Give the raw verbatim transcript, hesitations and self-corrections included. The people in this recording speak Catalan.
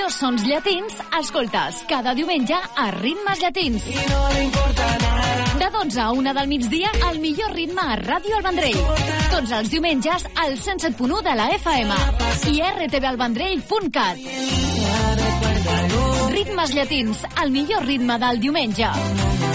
millors sons llatins escoltes cada diumenge a Ritmes Llatins. De dotze a una del migdia, el millor ritme a Ràdio El Vendrell. Tots els diumenges al cent set punt u de la F M i r t v el vendrell punt cat. Ritmes Llatins, el millor ritme del diumenge.